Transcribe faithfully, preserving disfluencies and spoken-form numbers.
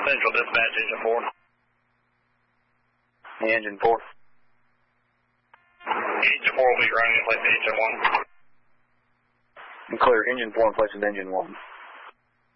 Central dispatch, engine four. The engine four. Engine four will be running in place of engine one. Clear, engine four in place of engine one.